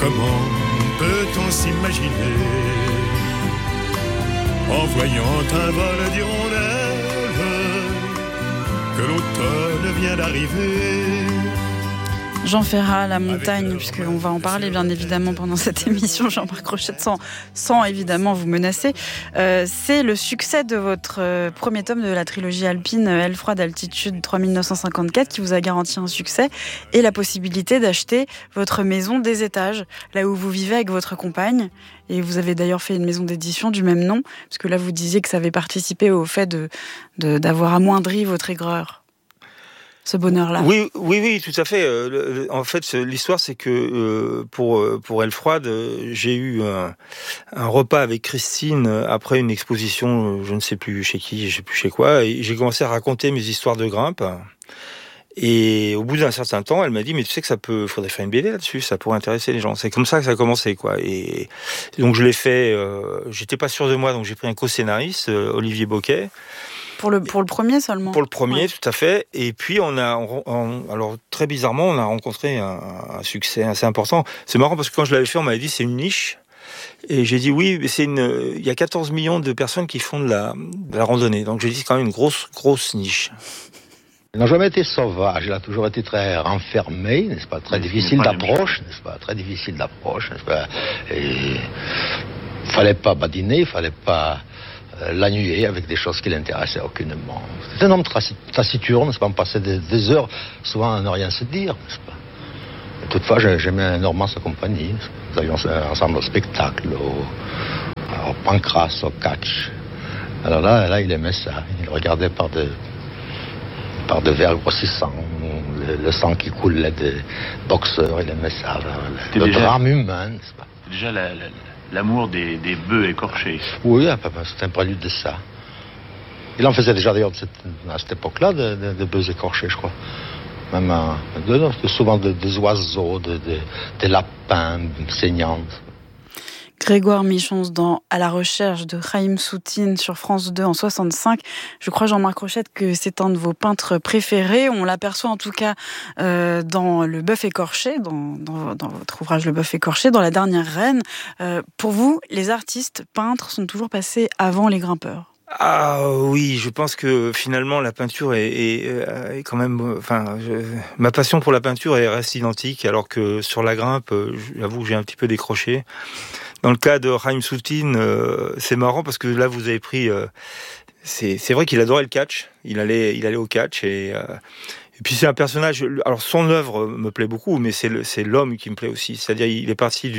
Comment peut-on s'imaginer en voyant un vol d'hirondelles que l'automne vient d'arriver? Jean Ferrat, La Montagne, puisqu'on va en parler bien évidemment pendant cette émission, Jean-Marc Rochette, sans évidemment vous menacer. C'est le succès de votre premier tome de la trilogie alpine Aile froide altitude 3954 qui vous a garanti un succès et la possibilité d'acheter votre maison des étages, là où vous vivez avec votre compagne. Et vous avez d'ailleurs fait une maison d'édition du même nom, parce que là vous disiez que ça avait participé au fait d'avoir amoindri votre aigreur. Ce bonheur-là. Oui, tout à fait. En fait, l'histoire, c'est que pour Aile froide, j'ai eu un repas avec Christine après une exposition, je ne sais plus chez qui, je sais plus chez quoi, et j'ai commencé à raconter mes histoires de grimpe. Et au bout d'un certain temps, elle m'a dit, mais tu sais que faudrait faire une BD là-dessus, ça pourrait intéresser les gens. C'est comme ça que ça a commencé, quoi. Et donc je l'ai fait. J'étais pas sûr de moi, donc j'ai pris un co-scénariste, Olivier Boquet. Pour le premier seulement. Pour le premier, ouais. Tout à fait. Et puis alors très bizarrement, on a rencontré un succès assez important. C'est marrant parce que quand je l'avais fait, on m'avait dit c'est une niche. Et j'ai dit oui, mais il y a 14 millions de personnes qui font de la randonnée. Donc j'ai dit c'est quand même une grosse niche. Il n'a jamais été sauvage, il a toujours été très renfermé, n'est-ce pas, très difficile d'approche, n'est-ce pas, très difficile d'approche, n'est-ce pas. Et il fallait pas badiner, il fallait pas l'ennuyer avec des choses qui l'intéressaient aucunement. C'est un homme taciturne, n'est-ce pas, on passait des heures souvent à ne rien se dire, n'est-ce pas. Et toutefois, j'aimais énormément sa compagnie. Nous allions ensemble au spectacle, au pancras, au catch. Alors là, il aimait ça. Il regardait par de verres grossissants, le sang qui coulait des boxeurs, il aimait ça. Le drame humain, n'est-ce pas. Déjà l'amour des bœufs écorchés. Oui, c'est un prélude de ça. Il en faisait déjà d'ailleurs à cette époque-là, de bœufs écorchés, je crois. Même souvent des oiseaux, des lapins saignants. Grégoire Michons dans À la recherche de Chaim Soutine sur France 2 en 65. Je crois, Jean-Marc Rochette, que c'est un de vos peintres préférés. On l'aperçoit en tout cas dans Le Bœuf écorché, dans votre ouvrage Le Bœuf écorché, dans La dernière reine. Pour vous, les artistes peintres sont toujours passés avant les grimpeurs? Ah oui, je pense que finalement la peinture est quand même. Ma passion pour la peinture reste identique, alors que sur la grimpe, j'avoue que j'ai un petit peu décroché. Dans le cas de Chaim Soutine, c'est marrant parce que là vous avez pris. C'est vrai qu'il adorait le catch. Il allait au catch et puis c'est un personnage. Alors son œuvre me plaît beaucoup, mais c'est l'homme qui me plaît aussi. C'est-à-dire il est parti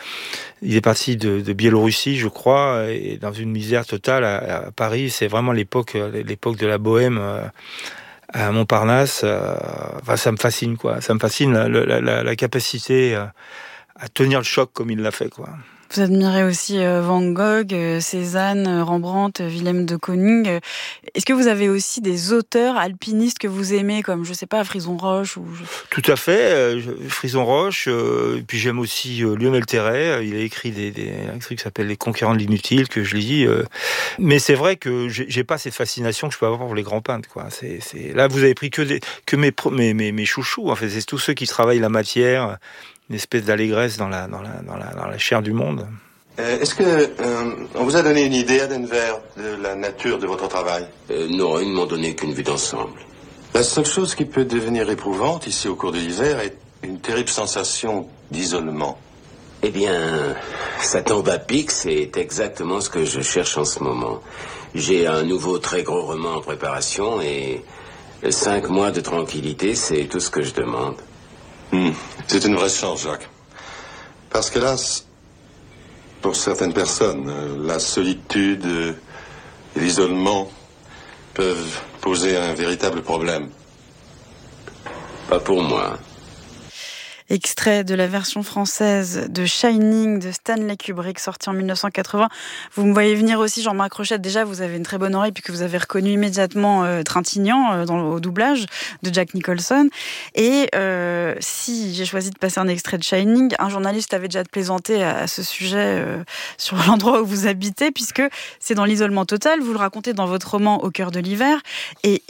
de Biélorussie, je crois, et dans une misère totale à Paris. C'est vraiment l'époque de la bohème à Montparnasse. Ça me fascine, quoi. Ça me fascine la capacité à tenir le choc comme il l'a fait, quoi. Vous admirez aussi Van Gogh, Cézanne, Rembrandt, Willem de Kooning. Est-ce que vous avez aussi des auteurs alpinistes que vous aimez, comme, je sais pas, Frison Roche ou... Tout à fait, Frison Roche. Et puis j'aime aussi Lionel Terray. Il a écrit un truc qui s'appelle Les Conquérants de l'inutile, que je lis. Mais c'est vrai que j'ai pas cette fascination que je peux avoir pour les grands peintres, quoi. Là, vous avez pris que mes chouchous. En fait, c'est tous ceux qui travaillent la matière. Une espèce d'allégresse dans la chair du monde. Est-ce que on vous a donné une idée à Denver de la nature de votre travail? Non, ils ne m'ont donné qu'une vue d'ensemble. La seule chose qui peut devenir éprouvante ici au cours de l'hiver est une terrible sensation d'isolement. Eh bien, ça tombe à pic, c'est exactement ce que je cherche en ce moment. J'ai un nouveau très gros roman en préparation et 5 mois de tranquillité, c'est tout ce que je demande. C'est une vraie chance, Jacques. Parce que là, pour certaines personnes, la solitude et l'isolement peuvent poser un véritable problème. Pas pour moi. Extrait de la version française de Shining de Stanley Kubrick, sorti en 1980. Vous me voyez venir aussi, Jean-Marc Rochette. Déjà, vous avez une très bonne oreille puisque vous avez reconnu immédiatement Trintignant au doublage de Jack Nicholson. Et si j'ai choisi de passer un extrait de Shining, un journaliste avait déjà plaisanté à ce sujet sur l'endroit où vous habitez, puisque c'est dans l'isolement total. Vous le racontez dans votre roman Au cœur de l'hiver. Et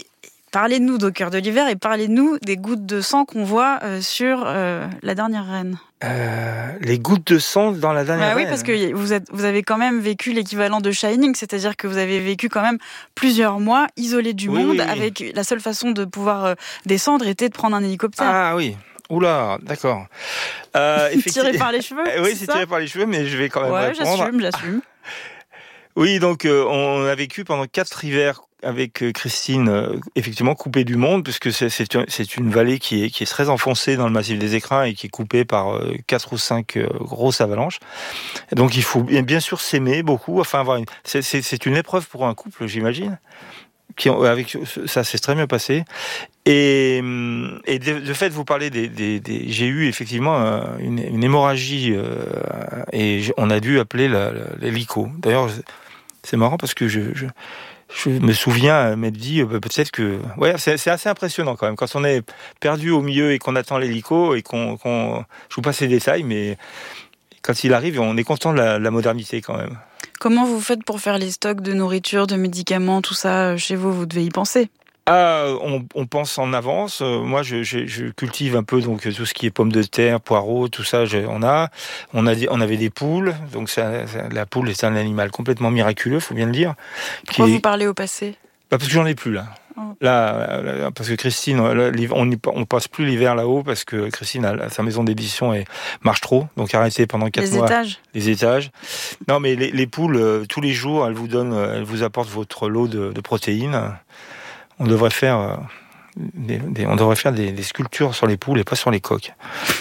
Parlez-nous d'Au cœur de l'hiver et parlez-nous des gouttes de sang qu'on voit sur La dernière reine. Les gouttes de sang dans La dernière reine. Oui, parce que vous avez quand même vécu l'équivalent de Shining, c'est-à-dire que vous avez vécu quand même plusieurs mois isolés du monde, avec la seule façon de pouvoir descendre était de prendre un hélicoptère. Ah oui. Oula, d'accord. Tiré par les cheveux. Oui, c'est tiré par les cheveux, mais je vais quand même répondre. J'assume. Oui, donc on a vécu pendant 4 hivers avec Christine, effectivement coupée du monde, puisque c'est une vallée qui est très enfoncée dans le massif des Écrins et qui est coupée par 4 ou 5 grosses avalanches. Et donc il faut bien sûr s'aimer beaucoup. Enfin, c'est une épreuve pour un couple, j'imagine. Avec ça s'est très bien passé. Et de fait, vous parlez j'ai eu effectivement une hémorragie et on a dû appeler l'hélico. D'ailleurs, c'est marrant parce que je me souviens m'être dit peut-être que c'est assez impressionnant quand même quand on est perdu au milieu et qu'on attend l'hélico et qu'on je vous passe les détails, mais quand il arrive, on est content de la modernité quand même. Comment vous faites pour faire les stocks de nourriture, de médicaments, tout ça chez vous? Vous devez y penser. On pense en avance. Moi, je cultive un peu donc tout ce qui est pommes de terre, poireaux, tout ça. On avait des poules. Donc la poule est un animal complètement miraculeux, faut bien le dire. Pourquoi vous parlez au passé? Parce que j'en ai plus là. Là, parce que Christine, on passe plus l'hiver là-haut parce que Christine, sa maison d'édition marche trop, donc arrêtée pendant 4 mois. Les étages. Non, mais les poules, tous les jours, elles vous apportent votre lot de protéines. On devrait faire des sculptures sur les poules et pas sur les coqs.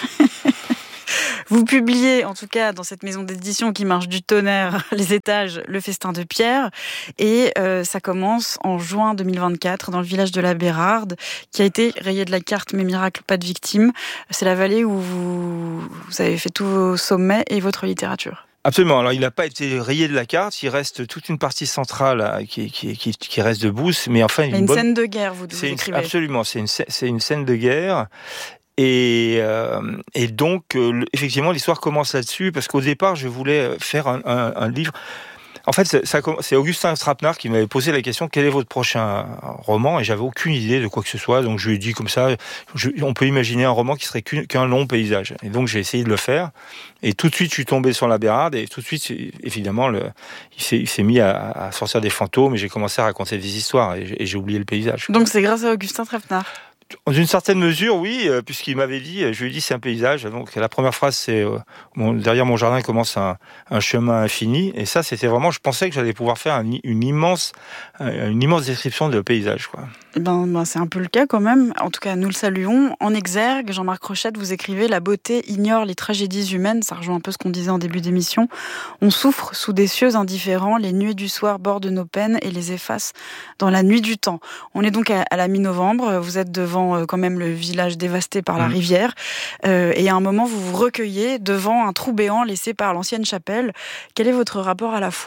Vous publiez, en tout cas, dans cette maison d'édition qui marche du tonnerre, Les étages, Le festin de Pierre. Et ça commence en juin 2024 dans le village de la Bérarde, qui a été rayé de la carte, mais miracle, pas de victimes. C'est la vallée où vous avez fait tous vos sommets et votre littérature. Absolument. Alors, il n'a pas été rayé de la carte. Il reste toute une partie centrale qui reste debout. Mais enfin, une scène de guerre, vous écrivez. Absolument. C'est une scène de guerre. Et donc, effectivement, l'histoire commence là-dessus, parce qu'au départ, je voulais faire un livre. En fait, c'est Augustin Trapenard qui m'avait posé la question, quel est votre prochain roman? Et j'avais aucune idée de quoi que ce soit, donc je lui ai dit comme ça, on peut imaginer un roman qui serait qu'un long paysage. Et donc j'ai essayé de le faire, et tout de suite je suis tombé sur la Bérarde, et tout de suite, évidemment, il s'est mis à sortir des fantômes, et j'ai commencé à raconter des histoires, et j'ai oublié le paysage. Donc c'est grâce à Augustin Trapenard? Dans une certaine mesure, oui, puisqu'il m'avait dit, je lui ai dit c'est un paysage. Donc la première phrase c'est derrière mon jardin commence un chemin infini. Et ça, c'était vraiment, je pensais que j'allais pouvoir faire une immense description de paysage, quoi. C'est un peu le cas quand même. En tout cas, nous le saluons. En exergue, Jean-Marc Rochette, vous écrivez: la beauté ignore les tragédies humaines. Ça rejoint un peu ce qu'on disait en début d'émission. On souffre sous des cieux indifférents. Les nuées du soir bordent nos peines et les effacent dans la nuit du temps. On est donc à la mi-novembre. Vous êtes devant quand même le village dévasté par la rivière. Et à un moment, vous vous recueillez devant un trou béant laissé par l'ancienne chapelle. Quel est votre rapport à la foi ?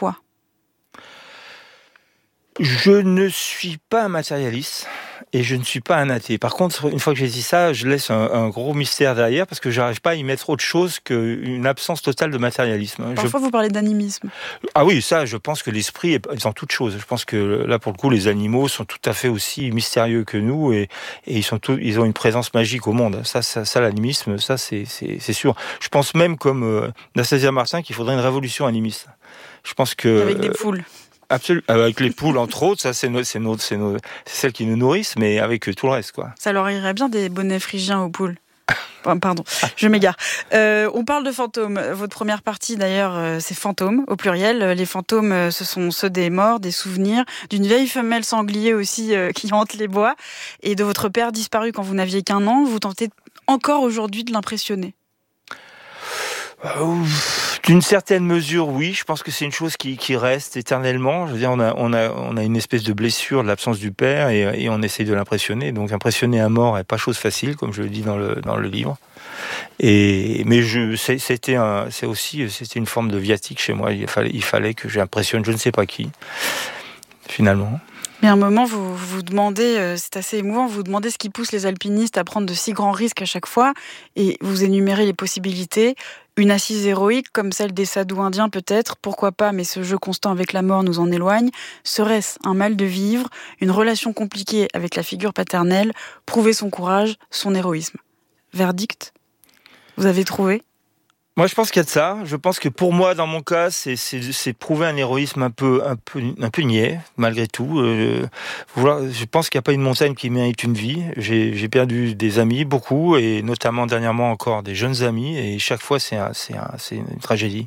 Je ne suis pas un matérialiste et je ne suis pas un athée. Par contre, une fois que j'ai dit ça, je laisse un gros mystère derrière parce que je n'arrive pas à y mettre autre chose qu'une absence totale de matérialisme. Parfois, vous parlez d'animisme. Ah oui, ça, je pense que l'esprit est dans toute chose. Je pense que là, pour le coup, les animaux sont tout à fait aussi mystérieux que nous et ils ont une présence magique au monde. Ça, l'animisme, ça, c'est sûr. Je pense même, comme Nastasia Martin, qu'il faudrait une révolution animiste. Je pense que... Avec des poules. Absolument, avec les poules entre autres, ça c'est celles qui nous nourrissent, mais avec tout le reste, quoi. Ça leur irait bien des bonnets phrygiens aux poules. Pardon, je m'égare. On parle de fantômes. Votre première partie d'ailleurs, c'est fantômes au pluriel. Les fantômes, ce sont ceux des morts, des souvenirs, d'une vieille femelle sanglier aussi qui hante les bois, et de votre père disparu quand vous n'aviez qu'1 an. Vous tentez encore aujourd'hui de l'impressionner. D'une certaine mesure, oui. Je pense que c'est une chose qui reste éternellement. Je veux dire, on a une espèce de blessure de l'absence du père et on essaye de l'impressionner. Donc, impressionner un mort n'est pas chose facile, comme je le dis dans le livre. Mais c'était une forme de viatique chez moi. Il fallait que j'impressionne je ne sais pas qui, finalement. Mais à un moment, vous vous demandez, c'est assez émouvant, vous vous demandez ce qui pousse les alpinistes à prendre de si grands risques à chaque fois, et vous énumérez les possibilités. Une assise héroïque comme celle des sadhus indiens peut-être, pourquoi pas, mais ce jeu constant avec la mort nous en éloigne. Serait-ce un mal de vivre, une relation compliquée avec la figure paternelle, prouver son courage, son héroïsme? Verdict? Vous avez trouvé? Moi, je pense qu'il y a de ça. Je pense que pour moi, dans mon cas, c'est prouver un héroïsme un peu niais, malgré tout. Je pense qu'il n'y a pas une montagne qui mérite une vie. J'ai perdu des amis, beaucoup, et notamment dernièrement encore des jeunes amis, et chaque fois, c'est une tragédie.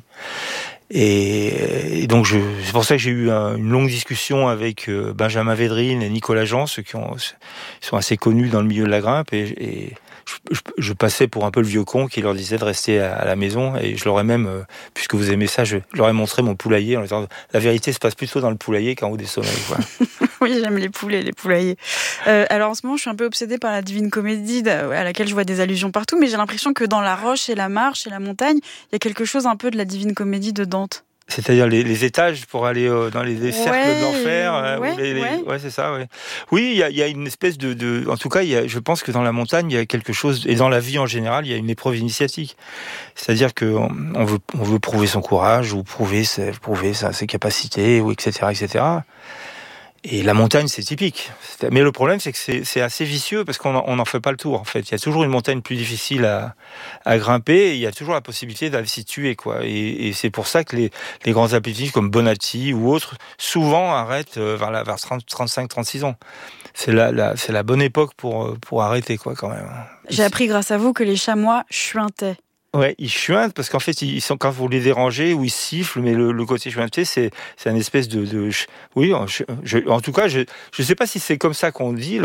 Et donc, c'est pour ça que j'ai eu une longue discussion avec Benjamin Védrine et Nicolas Jean, ceux qui sont assez connus dans le milieu de la grimpe, et je passais pour un peu le vieux con qui leur disait de rester à la maison, et je leur ai même, puisque vous aimez ça, je leur ai montré mon poulailler en leur disant la vérité se passe plutôt dans le poulailler qu'en haut des sommets, quoi. Oui, j'aime les poulets, les poulaillers. Alors en ce moment, je suis un peu obsédée par la Divine Comédie, à laquelle je vois des allusions partout, mais j'ai l'impression que dans la roche et la marche et la montagne, il y a quelque chose un peu de la Divine Comédie de Dante. C'est-à-dire les étages pour aller dans les cercles de l'enfer. Ouais, c'est ça. Ouais. Oui, il y a une espèce de. En tout cas, je pense que dans la montagne, il y a quelque chose, et dans la vie en général, il y a une épreuve initiatique. C'est-à-dire que on veut prouver son courage ou prouver ses capacités, ou etc., etc. Et la montagne, c'est typique. Mais le problème, c'est que c'est assez vicieux parce qu'on n'en fait pas le tour, en fait. Il y a toujours une montagne plus difficile à grimper, et il y a toujours la possibilité d'aller s'y tuer, quoi. Et c'est pour ça que les grands alpinistes comme Bonatti ou autres, souvent arrêtent vers 35-36 ans. C'est la bonne époque pour arrêter, quoi, quand même. J'ai appris grâce à vous que les chamois chuintaient. Ouais, ils chuintent parce qu'en fait, ils sont, quand vous les dérangez, ou ils sifflent, mais le côté chuinté, c'est une espèce de oui, en tout cas, je sais pas si c'est comme ça qu'on dit,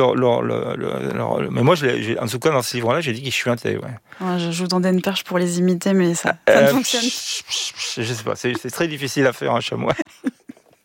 mais moi, en tout cas, dans ce livre-là, j'ai dit qu'ils chuintaient, ouais. Ouais, je vous tendais une perche pour les imiter, mais ça ne fonctionne. Je sais pas, c'est très difficile à faire, un chamois.